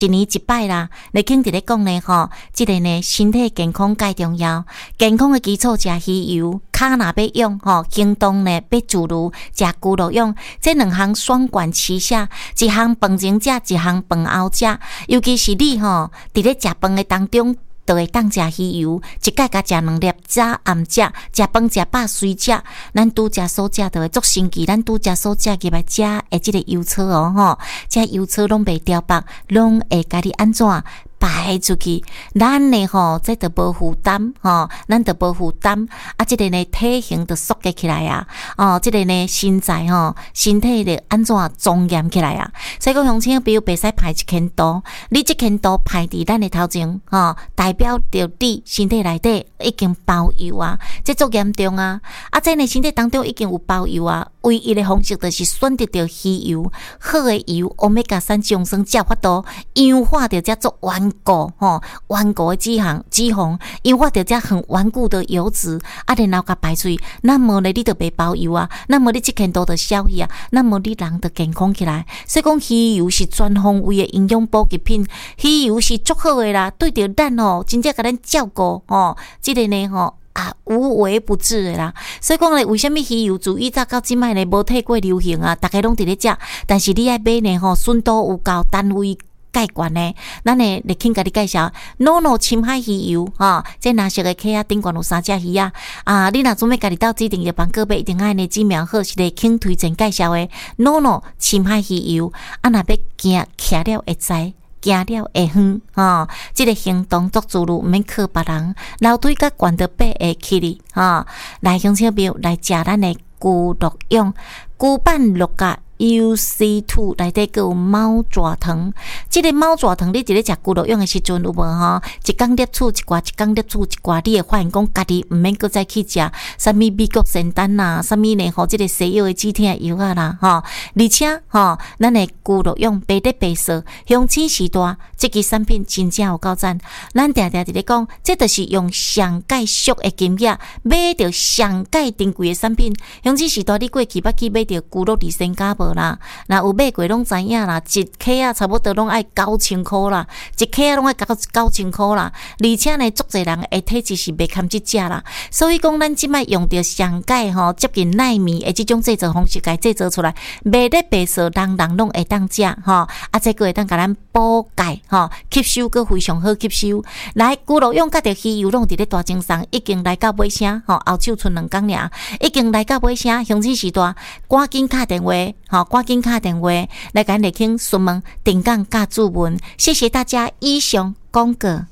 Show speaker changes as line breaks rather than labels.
一年一摆啦，来听伫咧讲呢吼，即个呢身体健康介重要，健康的基础食鱼油，骹若要用吼，行动呢要自如，食牛肉用，这两项双管齐下，一项饭前食，一项饭后食，尤其是你吼，伫咧食饭的当中。就会当食鱼油，一摆甲食2粒，早暗食，食饭食饱随食，咱拄食所食就会足神奇，咱拄食所食入来食的即个油槽哦吼，这油槽拢袂凋白，拢会甲你安怎排出去，咱呢吼，这就无负担吼，咱就无负担啊！这个呢体型就缩起来啊，哦，这个呢身材吼，身体就安怎庄严起来啊！所以讲，乡亲朋友袂使排1千度，你这千度排伫咱的头前吼，代表着你身体内底已经包油啊，这足严重啊！啊，这呢身体当中已经有包油啊，唯一的方式就是选择着鱼油，好的油欧米伽3脂肪酸才有法度氧化着这足顽固吼，顽固的脂肪，氧化着这很顽固的油脂，啊，然后甲排出去，那么呢，你就袂包油啊，那么你这千度就消去啊，那么你人就健康起来。所以讲，鱼油是全方位的营养补给品，鱼油是足好的啦，对着咱吼，真正甲咱照顾吼，这个呢吼。啊，无微不至的啦，所以讲咧，为什么鱼油自以早到即摆咧无太过流行啊？大家拢伫咧食，但是你爱买呢吼，顺度有够单位介悬呢，咱呢来请甲你介绍，NONO 深海鱼油哈，这蓝色的壳啊，顶悬有3只鱼啊，啊，你若准备家己到指定药房购买，一定爱呢指名好是来请推荐介绍的 NONO 深海鱼油，啊，若要行徛了会知。行了会远吼，这个行动足自如，毋免靠别人，楼梯甲悬到爬会起哩吼。来，乡亲朋友来食咱的牛肉用牛板肉甲。UC2 内底个有猫爪糖，这个猫爪糖你伫咧食牛肉用的时阵有无吼？一工摄取一寡，一工摄取一寡，你会发现讲家己毋免搁再去食啥物美国仙丹啦，啥物呢吼？这个西药的止痛药啊啦吼，而且吼，咱的牛肉用白得白色，乡亲时代这支产品真正有够赞。咱常常伫咧讲，这就是用上介俗的金额买到上介珍贵的产品。乡亲时代你过去捌去买到牛肉伫身家无？那有买过拢知影啦，一克啊差不多拢爱9000块啦，一克啊拢爱9000块啦，而且呢，足侪人的体质是袂堪即只啦，所以讲咱即摆用着上界吼接近奈米的即种制作方式，甲制作出来，卖得白色，人人拢会当食吼，啊，这个会当甲咱补钙吼，吸收佫非常好吸收。来，牛肉用甲着鱼油拢伫咧大精送，已经来到尾声吼，后手剩2工尔，已经来到尾声，乡亲时代，赶紧打电话吼。赶紧打电话来甲咱来请询问定岗甲注文，谢谢大家依常讲过。